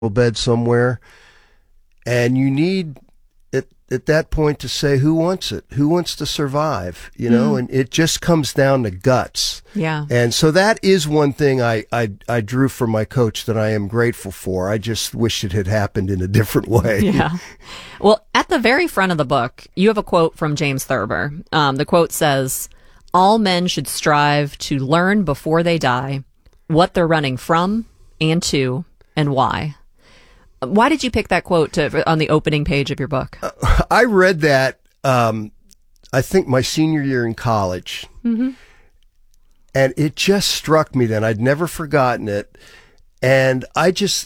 bed somewhere, and you need at that point to say, who wants it? Who wants to survive? And it just comes down to guts. Yeah. And so that is one thing I drew from my coach that I am grateful for. I just wish it had happened in a different way. Yeah. Well, at the very front of the book, you have a quote from James Thurber. The quote says, "All men should strive to learn before they die what they're running from and to and why." Why did you pick that quote on the opening page of your book? I read that, I think my senior year in college. Mm-hmm. And it just struck me then. I'd never forgotten it. And I've just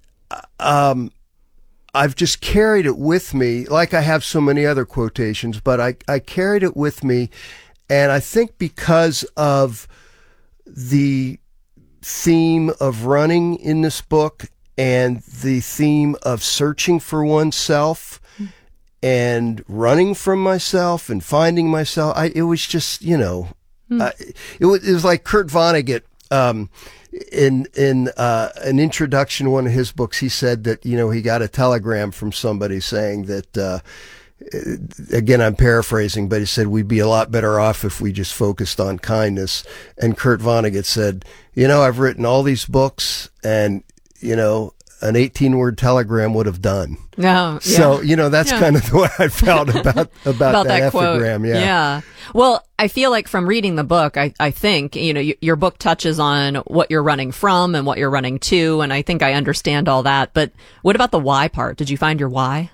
carried it with me, like I have so many other quotations, but I carried it with me. And I think because of the theme of running in this book, and the theme of searching for oneself and running from myself and finding myself, it was just, it was like Kurt Vonnegut, in an introduction to one of his books, he said that, he got a telegram from somebody saying that, again, I'm paraphrasing, but he said, we'd be a lot better off if we just focused on kindness. And Kurt Vonnegut said, I've written all these books, and an 18-word telegram would have done. No, yeah. So, that's kind of the way I felt about that quote. epigram. Yeah. Well, I feel like from reading the book, I think, your book touches on what you're running from and what you're running to, and I think I understand all that. But what about the why part? Did you find your why?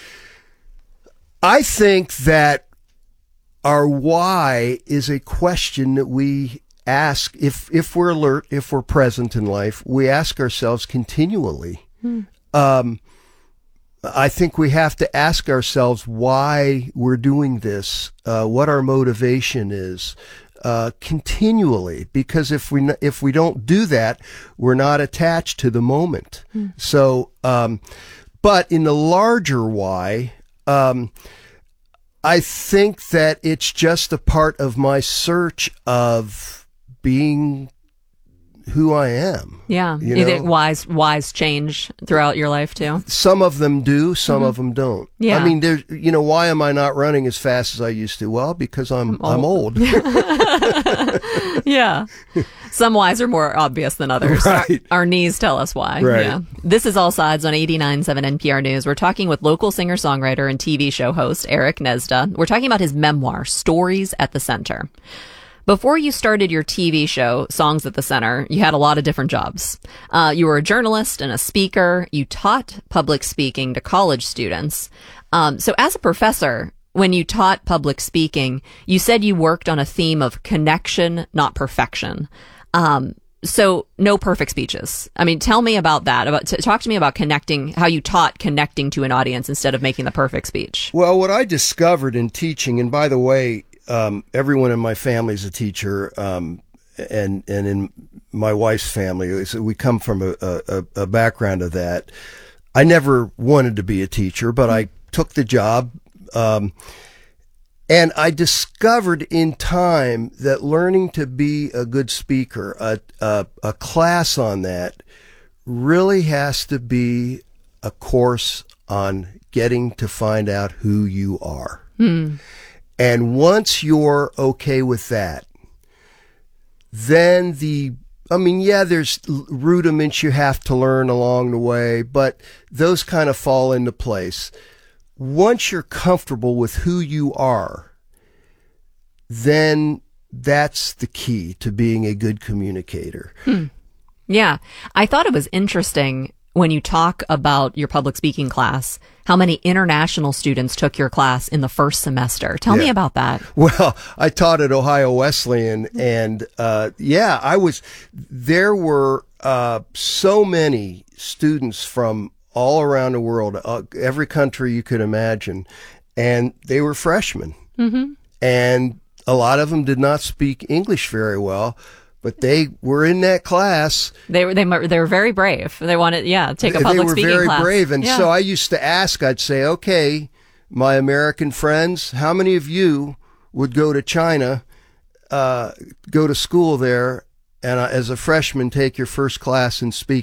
I think that our why is a question that we ask if we're alert, if we're present in life, we ask ourselves continually. I think we have to ask ourselves why we're doing this, what our motivation is, continually, because if we don't do that, we're not attached to the moment. So, but in the larger why, I think that it's just a part of my search of being who I am. Yeah. You think whys change throughout your life too? Some of them do, some of them don't. Yeah. I mean, there's, why am I not running as fast as I used to? Well, because I'm old. Yeah. Some whys are more obvious than others. Right. Our knees tell us why. Right. Yeah. This is All Sides on 89.7 NPR News. We're talking with local singer-songwriter and TV show host Eric Nesda. We're talking about his memoir, Stories at the Center. Before you started your TV show, Songs at the Center, you had a lot of different jobs. You were a journalist and a speaker. You taught public speaking to college students. So as a professor, when you taught public speaking, you said you worked on a theme of connection, not perfection. So no perfect speeches. I mean, tell me about that. Talk to me about connecting, how you taught connecting to an audience instead of making the perfect speech. Well, what I discovered in teaching, and by the way, everyone in my family is a teacher, and in my wife's family, so we come from a background of that. I never wanted to be a teacher, but I took the job, and I discovered in time that learning to be a good speaker, a class on that, really has to be a course on getting to find out who you are. And once you're okay with that, then there's rudiments you have to learn along the way, but those kind of fall into place. Once you're comfortable with who you are, then that's the key to being a good communicator. Yeah. I thought it was interesting when you talk about your public speaking class, how many international students took your class in the first semester. Tell me about that. Well, I taught at Ohio Wesleyan, and there were so many students from all around the world, every country you could imagine, and they were freshmen. And a lot of them did not speak English very well, but they were in that class. They were very brave. They wanted, take a public speaking class. They were very brave. And so I used to ask, I'd say, okay, my American friends, how many of you would go to China, go to school there, and as a freshman, take your first class in speaking?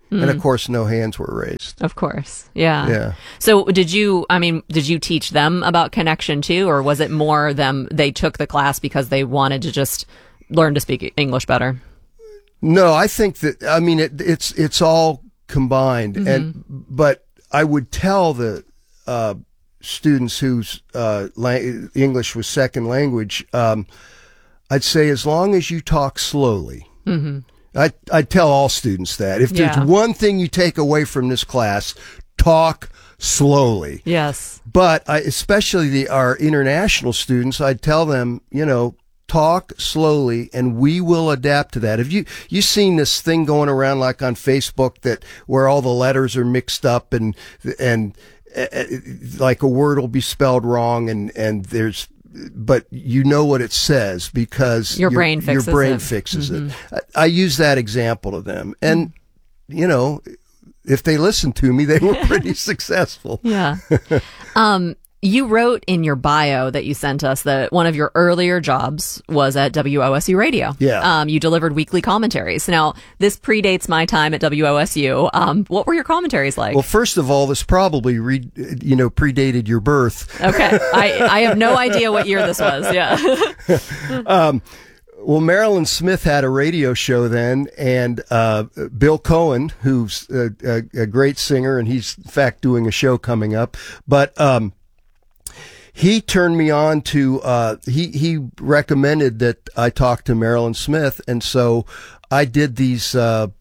And of course, no hands were raised. Of course. Yeah. Yeah. So did you teach them about connection too, or was it more they took the class because they wanted to just learn to speak English better? No, I think that, it's all combined. But I would tell the, students whose, English was second language, I'd say as long as you talk slowly, I tell all students that. If there's one thing you take away from this class, talk slowly. Yes. But especially our international students, I'd tell them, talk slowly and we will adapt to that. Have you seen this thing going around like on Facebook where all the letters are mixed up and like a word will be spelled wrong and but you know what it says because your brain fixes it. I use that example to them. And, if they listened to me, they were pretty successful. Yeah. You wrote in your bio that you sent us that one of your earlier jobs was at WOSU Radio. Yeah. You delivered weekly commentaries. Now, this predates my time at WOSU. What were your commentaries like? Well, first of all, this probably predated your birth. Okay. I have no idea what year this was. Yeah. Well, Marilyn Smith had a radio show then, and Bill Cohen, who's a great singer, and he's in fact doing a show coming up, but he turned me on to, he recommended that I talk to Marilyn Smith. And so I did these,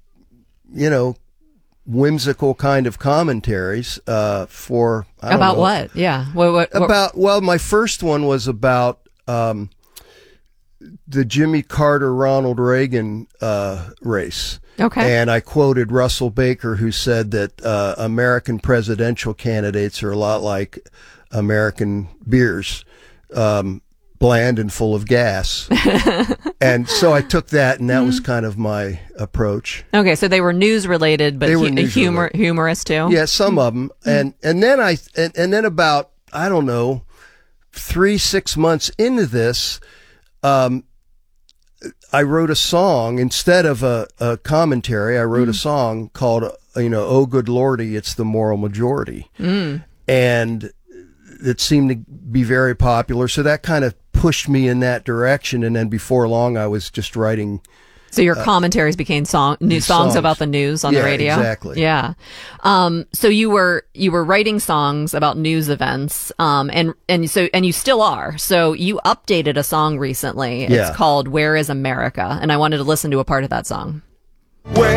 whimsical kind of commentaries, for, I don't know. About what? Yeah. Well, my first one was about, the Jimmy Carter, Ronald Reagan, race. Okay. And I quoted Russell Baker, who said that, American presidential candidates are a lot like American beers, bland and full of gas. And so I took that, and that was kind of my approach. Okay, so they were news related, but humorous too. Yeah, some of them. And then about, I don't know, 3-6 months into this, I wrote a song instead of a commentary. I wrote a song called, "Oh Good Lordy, It's the Moral Majority," and it seemed to be very popular. So that kind of pushed me in that direction. And then before long, I was just writing. So your commentaries became songs about the news on the radio? Exactly. Yeah. So you were writing songs about news events, and you still are. So you updated a song recently. It's called "Where is America?" And I wanted to listen to a part of that song. Where